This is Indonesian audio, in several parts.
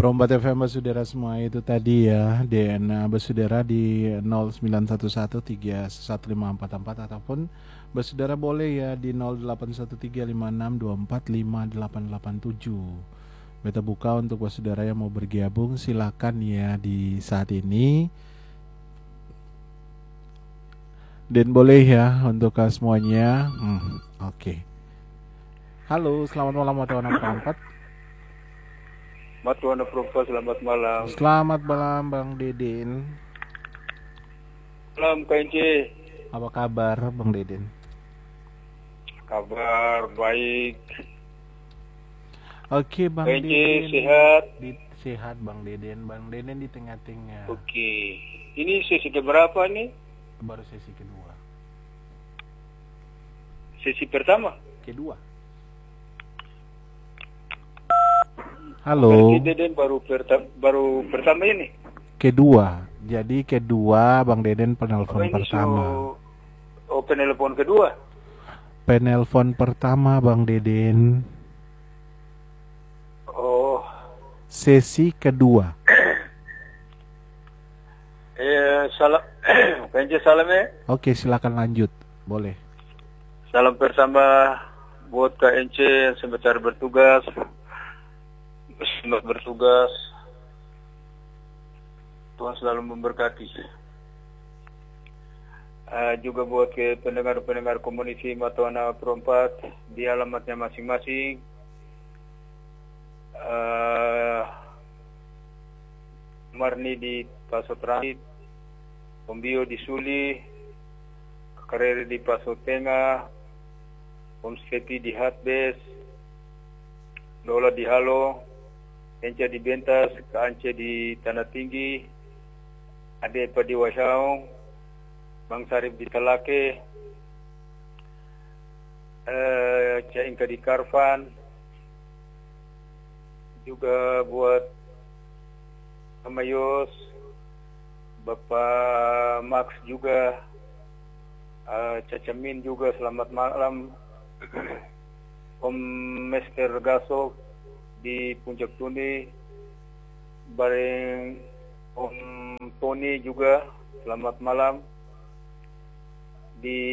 Perombat FM Basudara semua itu tadi ya DNA Basudara di 0911311544 ataupun Basudara boleh ya di 081356245887. Beta buka untuk Basudara yang mau bergabung, silakan ya di saat ini. Dan boleh ya untuk semuanya. Oke. Halo, selamat malam Matuana Perempat. Matuana Perempat, selamat malam. Selamat malam Bang Deden. Malam KNC. Apa kabar Bang Deden? Kabar baik. Oke Bang KNC Deden. sehat? Sehat Bang Deden. Bang Deden di tengah-tengah. Oke. Ini sesi keberapa nih? Baru sesi kedua. Sesi pertama? Kedua. Halo. Berarti Deden baru pertama ini? Kedua. Jadi kedua Bang Deden penelpon pertama. Penelpon kedua? Penelpon pertama Bang Deden. Oh. Sesi kedua. Salam. KNC salam ya? Oke, silakan lanjut. Boleh. Salam bersama buat KNC yang sebentar bertugas. Selamat bertugas. Tuhan selalu memberkati. Juga buat ke pendengar-pendengar komuniti Matuana Perempat di alamatnya masing-masing. Marni di Paso Transit, Pombio di Suli, Karere di Paso Tengah, Om Stepi di Hatbes, Lola di Halo, Enca di Bentas, Kaance di Tanah Tinggi, Adepa di Wasaung, Bang Sarip di Talake, Caingka di Karvan, juga buat Amayos, Bapak Max juga, Cacamin juga selamat malam, Om Mester Gasok di Puncak Tuni, bareng Om Tony juga selamat malam. Di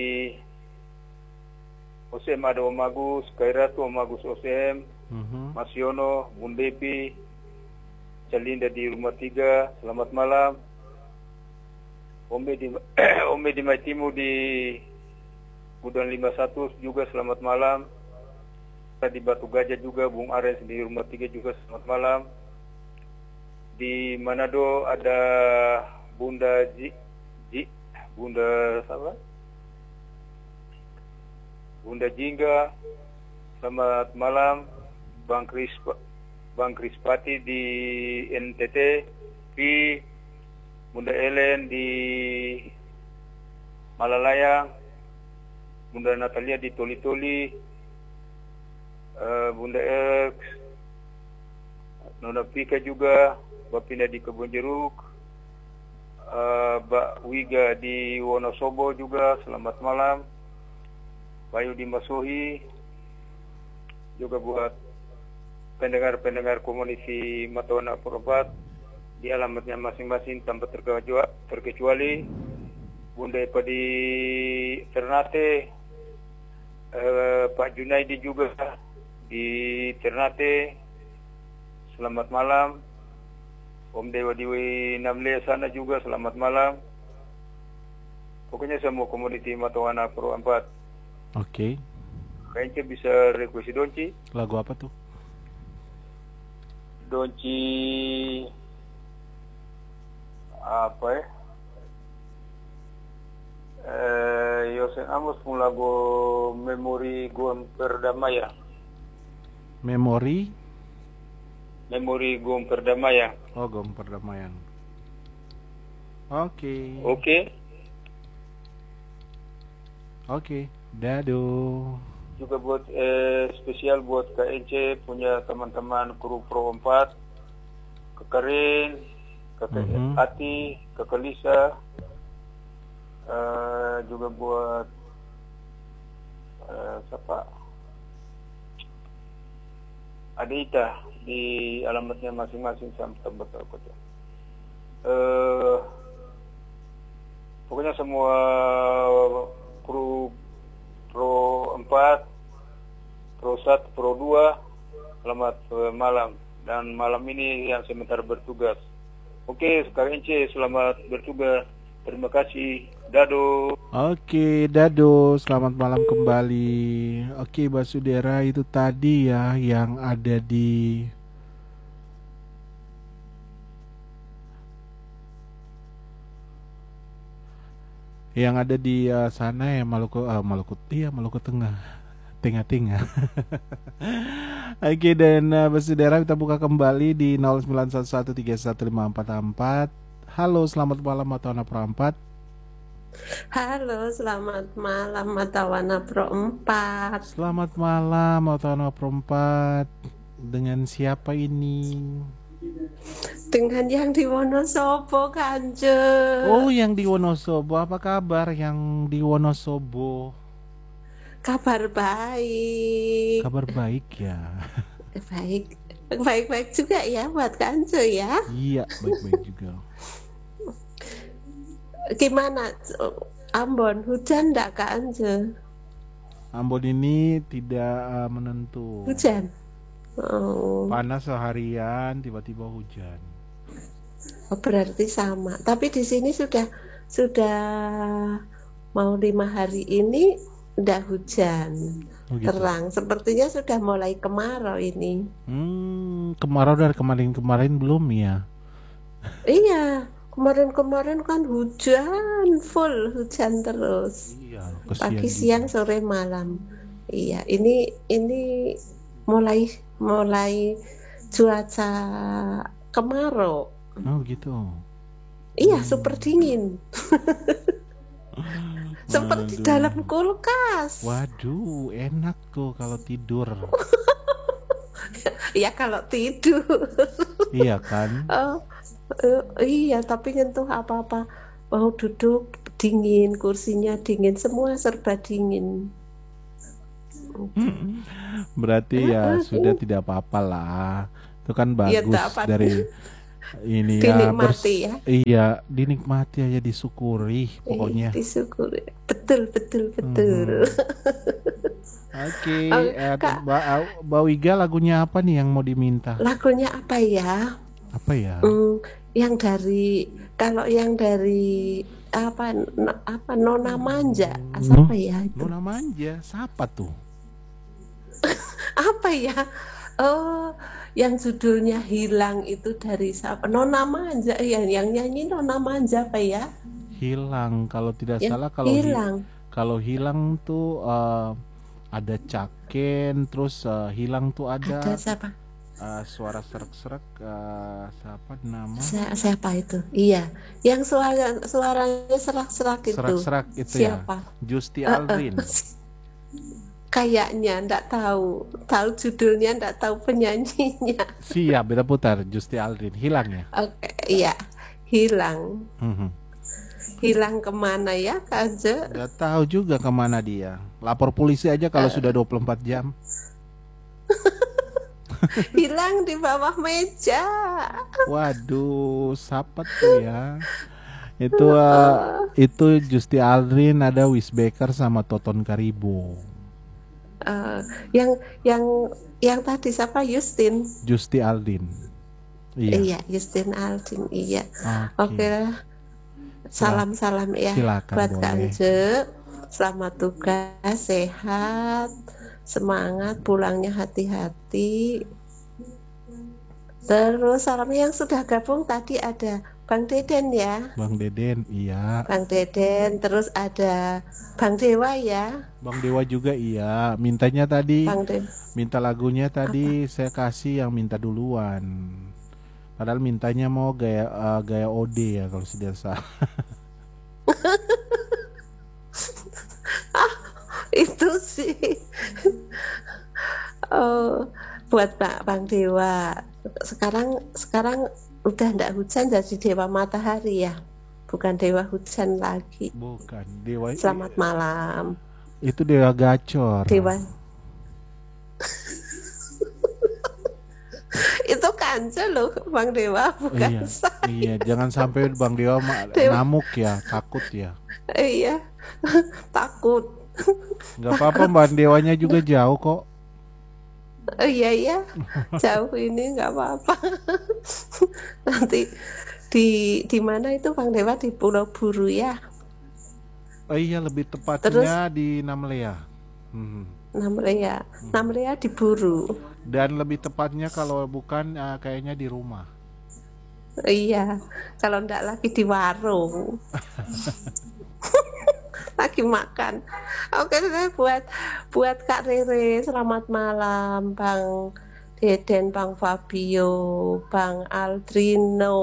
OSM ada Om Agus, Kairatu Om Agus OSM, Mas Yono, Bundepi, Calinda di Rumah 3, selamat malam. Ome di Maitimu di Gudang 51 juga selamat malam. Di Batu Gajah juga, Bung Ares di Rumah 3 juga selamat malam. Di Manado ada Bunda Bunda Jingga, selamat malam. Bang Krispati di NTT, Bunda Ellen di Malalayang, Bunda Natalia di Toli-Toli, Bunda X, Nona Pika juga, Bapina di Kebun Jeruk, Mbak Wiga di Wonosobo juga, selamat malam. Bayu di Masuhi, juga buat pendengar-pendengar komuniti Matuana Perempat di alamatnya masing-masing tanpa terkecuali. Bunda Epa di Ternate, Pak Junaidi juga di Ternate, selamat malam. Om Dewa di Namlea sana juga selamat malam. Pokoknya semua komuniti Matuana Perempat. Oke. Kayaknya bisa request Donci. Lagu apa tuh? Donci apa ya? Yosen Amos pun lagu Memori Gom Perdamaian. Memori Gom Perdamaian. Oh, Gom Perdamaian. Oke. Dado. Juga buat spesial buat KNC punya teman-teman kru Pro 4, Kekarin, Kakak Ati, Kakak Lisa, juga buat siapa? Adita di alamatnya masing-masing sampai tempat kota. Pokoknya semua kru Pro 4, Pro 1, Pro 2, selamat malam. Dan malam ini yang sementara bertugas. Oke, sekarang Ence, selamat bertugas. Terima kasih. Dado. Oke, Dado, selamat malam kembali. Oke, Basudera, itu tadi ya yang ada di sana ya, Maluku Tengah, Tengah. Oke, dan Basudera, kita buka kembali di 0911313544. Halo, selamat malam Matawana Pro 4. Halo, selamat malam Matawana Pro 4. Selamat malam Matawana Pro 4. Dengan siapa ini? Dengan yang di Wonosobo, Kanjeng. Oh, yang di Wonosobo. Apa kabar yang di Wonosobo? Kabar baik. Kabar baik ya. Baik juga ya buat Kanjeng ya. Iya, baik-baik juga. Gimana Ambon, hujan enggak Kanjeng? Ambon ini tidak menentu. Hujan. Oh. Panas seharian, tiba-tiba hujan. Oh, berarti sama. Tapi di sini sudah mau 5 hari ini udah hujan. Oh, gitu. Terang. Sepertinya sudah mulai kemarau ini. Kemarau dari kemarin belum ya? Iya, kemarin kan hujan, full hujan terus. Iya, pagi, siang, sore, malam. Iya, ini mulai cuaca kemarau. Oh gitu. Iya, super dingin. Seperti dalam kulkas. Waduh, enak tuh kalau tidur. Ya kalau tidur. Iya kan? Iya, tapi nyentuh apa-apa mau duduk dingin, kursinya dingin, semua serba dingin. Berarti ya sudah tidak apa-apa lah. Itu kan bagus ya, dari ini dinikmati ya. Iya, dinikmati aja, disyukuri pokoknya. Disyukuri. Betul. Oke, Mbak Wiga, lagunya apa nih yang mau diminta? Lagunya apa ya? Apa ya? Yang dari apa Nona Manja, siapa ya itu? Nona Manja, siapa tuh? Apa ya? Oh, yang judulnya Hilang itu dari siapa? Nona Manja ya, yang nyanyi Nona Manja apa ya? Hilang, kalau tidak salah. Kalau hilang tuh ada Caken, terus hilang tuh ada siapa? Suara serak-serak, siapa nama? Siapa itu? Iya, yang suaranya serak-serak itu. Serak-serak itu siapa? Ya? Justi Aldrin. Kayaknya enggak tahu judulnya, enggak tahu penyanyinya. Siap, kita putar Justi Aldrin. Hilang ya? Oke, iya. Hilang. Hilang kemana ya, Kanjeng? Enggak tahu juga kemana dia. Lapor polisi aja kalau sudah 24 jam. Hilang di bawah meja. Waduh, siapa tuh ya? Itu Justi Aldrin, ada Wisbeker sama Toton Karibo. Yang tadi siapa? Justi Aldrin. Iya, Justin Aldrin. Iya. Oke. Salam ya. Silakan, buat Kanjeng. Selamat tugas, sehat, semangat, pulangnya hati-hati. Terus salam yang sudah gabung tadi ada Bang Deden ya. Bang Deden, iya. Bang Deden, terus ada Bang Dewa ya. Bang Dewa juga iya. Mintanya tadi, minta lagunya tadi apa? Saya kasih yang minta duluan. Padahal mintanya mau gaya Ode ya kalau tidak salah. Itu sih. Buat Bang Dewa. Sekarang udah enggak hujan, jadi dewa matahari ya. Bukan dewa hujan lagi. Bukan, dewa. Selamat malam. Itu dewa gacor. Dewa. Kanja loh Bang Dewa, bukan saya. Iya, jangan sampai Bang Dewa ngamuk ya, takut ya. Iya, takut. Gak apa-apa, Bang Dewanya juga jauh kok. Iya, jauh ini nggak apa-apa. Nanti di mana itu Bang Dewa, di Pulau Buru ya? Iya, lebih tepatnya di Namlea. Namlea di Buru. Dan lebih tepatnya kalau bukan kayaknya di rumah. Iya, kalau enggak lagi di warung. Lagi makan. Oke, buat Kak Rere, selamat malam Bang Deden, Bang Fabio, Bang Aldrino,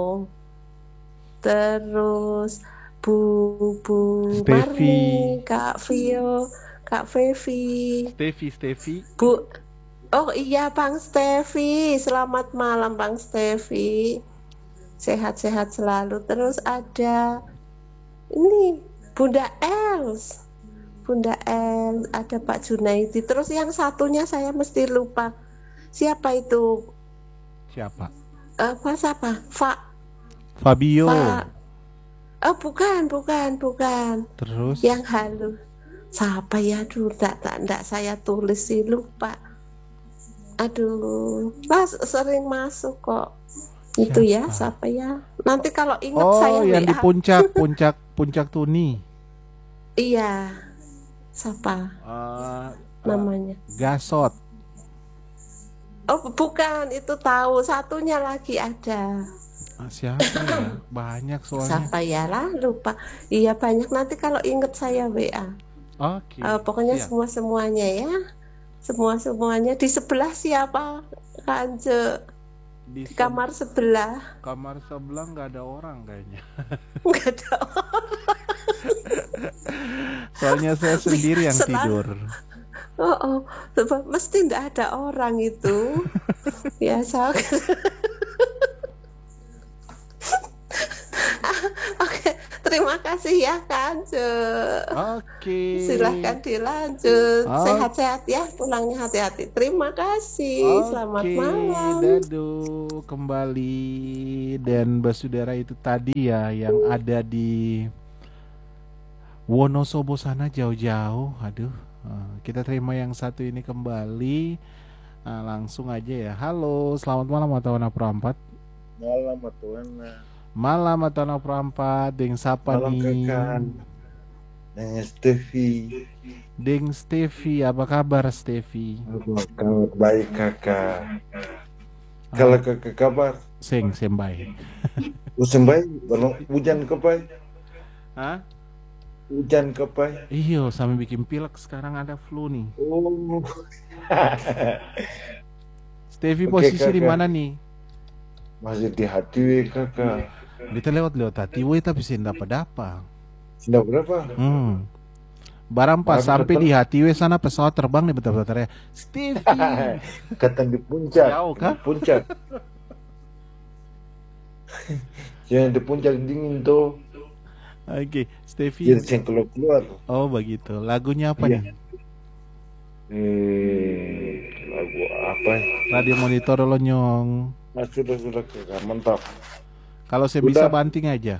terus Bu Marni, Kak Vio, Kak Fevi, Stevi. Oh iya Bang Stevi, selamat malam Bang Stevi, sehat-sehat selalu. Terus ada ini Bunda Els, ada Pak Junaidi. Terus yang satunya saya mesti lupa. Siapa itu? Siapa? Siapa? Fabio. Oh bukan. Terus? Yang halus. Siapa ya? Aduh, enggak saya tulis sih, lupa. Aduh, sering masuk kok. Itu ya, siapa ya? Nanti kalau ingat saya yang WA. Di puncak Tuni. Iya. Siapa? Namanya? Gasot. Oh, bukan, itu tahu. Satunya lagi ada. Siapa ya? Banyak soalnya. Siapa ya lah, lupa. Iya, banyak. Nanti kalau ingat saya WA. Oke. Pokoknya semuanya ya. Semuanya di sebelah siapa? Kanje. Di kamar sebelah. Kamar sebelah nggak ada orang kayaknya. Nggak ada orang. Soalnya saya sendiri yang tidur. Mesti nggak ada orang itu. Ya Oke, terima kasih ya Kanje. Oke. Silahkan dilanjut. Sehat-sehat ya, pulangnya hati-hati. Terima kasih. Selamat malam. Dadu kembali. Dan bersaudara itu tadi ya yang ada di Wonosobo sana jauh-jauh. Aduh, kita terima yang satu ini kembali. Langsung aja ya. Halo, selamat malam Matwana Perampat. Malam Matwana. Malam Matwana Perampat. Deng siapa nih? Dengan Stevi. Deng Stevi, apa kabar Stevi? Kabar baik kakak. Kalau kakak kabar? Sembai. Sembai, hujan kepai? Hah? Hujan kepai? Iyo, sampai bikin pilek, sekarang ada flu nih. Oh. Stevi posisi di mana nih? Masih di Hatiwe kakak. Kita lewat Hatiwe tapi saya dapat. Sudah berapa? Barang pas sampai di Hatiwe sana pesawat terbang nih bentar-bentar ya. Stevi. Kata di puncak. Jauh kah? Di puncak. Jangan di puncak dingin tuh. Oke, Stevi. Jadi yang keluar. Oh begitu. Lagunya apa nih? Lagu apa? Radio Monitor lo Nyong. Sudah kakak, mantap. Kalau saya bisa banting aja.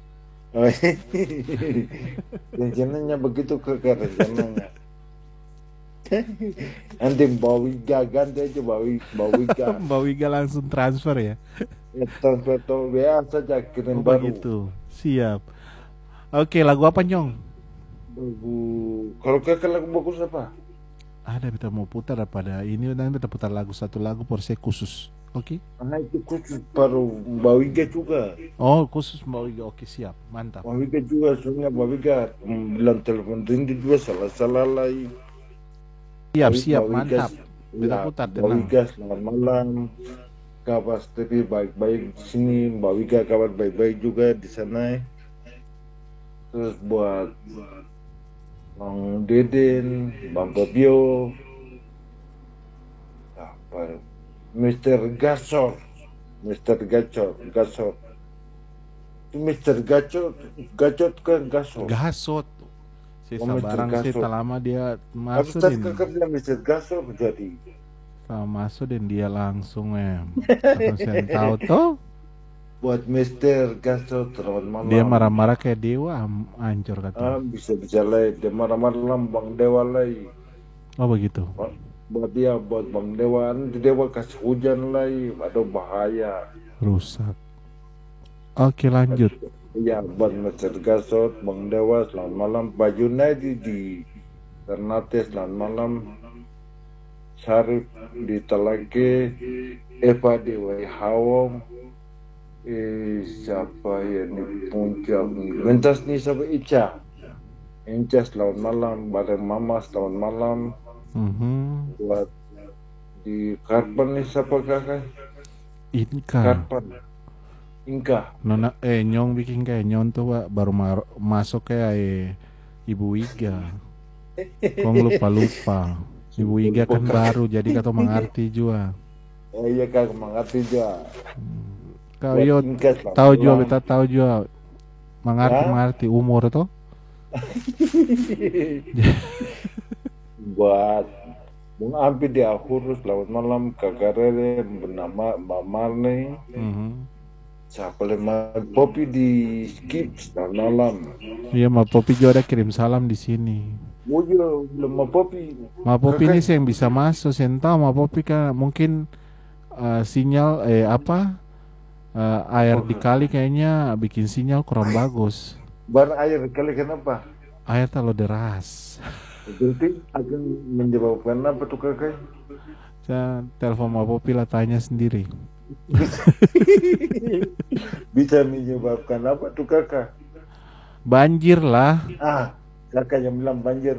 Rencananya begitu kakak, rencananya. Nanti Bawiga ganti aja Bawiga. Bawiga langsung transfer ya. Transfer to WA saja kirim baru. Begitu. Siap. Oke, lagu apa Nyong? Kalau kakak lagu bagus apa? Ada kita mau putar pada ini nanti kita putar satu lagu porsi khusus. Oke. Itu khusus baru Bawiga juga. Oh, khusus Bawiga. Oke, siap. Mantap. Bawiga juga, soalnya Bawiga bilang telepon rindu juga salah lagi. Siap, mantap. Kita putar tenang. Bawiga, selamat malam. Kabar Stevi baik-baik di sini. Bawiga kabar baik-baik juga di sana. Terus buat Bang Deden, Bang Fabio, Mr. Gasor. Itu Mr. Gacot kan Gasor. Gasot. Saya sabarang saya lama dia masuk ini. Tapi Mr. Gasor jadi. Tahu masuk dan dia langsung Saya tahu tuh. Buat Mister Gasot selamat malam. Dia marah-marah kayak dewa, hancur kata. Bisa lah. Dia marah-marah Bang Dewa lagi. Oh begitu. Buat Bang Dewa, nanti Dewa kasih hujan lagi, ada bahaya. Rusak. Oke lanjut. Ya, buat Mister Gasot, Bang Dewa selamat malam. Baju Nadi di Ternate selamat malam. Sarip di Talake, Eva di Waihawong. Siapa yang di Puncak? Mentas nih siapa Ica? Ica selamat malam. Bareng Mama selamat malam. Buat di Karpan nih siapa kakak? Inka. Karpan. Inka. Nona Nyong bikin kayak Nyong tuh Pak, baru masuk kayak Ibu Iga. Kong lupa. Ibu Iga kan baru jadi kata mengerti juga. Oh iya kak mengerti juga. Kau yo tahu juga beta tahu juga mengerti umur tuh. Buat Bung Ampi di Ahurus selamat malam kakak Rere bernama Mbak Marne. Siapa lemah Popi di Skip selamat malam. Iya Mbak Popi juga ada kirim salam di sini. Iya lemah Popi. Mbak Popi ini sih yang bisa masuk. Saya tahu Mbak Popi kan mungkin sinyal air di kali kayaknya bikin sinyal kurang bagus. Bar air di kali kenapa? Air terlalu deras. Berarti akan menyebabkan apa tuh kakak? Saya telepon Mbak Popi lah tanya sendiri. Bisa menyebabkan apa tuh kakak? Banjir lah. Kakak yang bilang banjir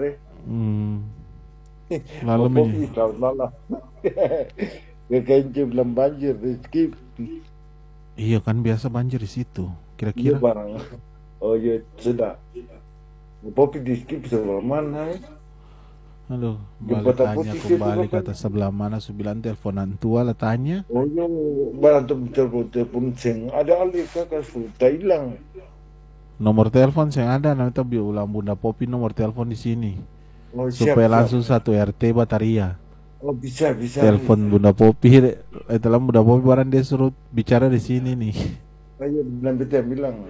Lalu Popi selamat malam. Kakak yang bilang banjir di Skip. Iya kan biasa banjir di situ. Kira-kira. Iya, oh iya sudah. Popi di Skip sebelah mana? Halo, balik tanya kembali kata sebelah mana Subilan teleponan tua lah tanya. Oh iya, barang telepon sing ada alih kakak sudah hilang. Nomor telepon saya ada nanti ulang Bunda Popi nomor telepon di sini. Supaya langsung satu RT Bataria. Oh bisa. Telepon Bunda Popi, dalam Bunda Popi barang dia suruh bicara di sini nih. Ayo bilang.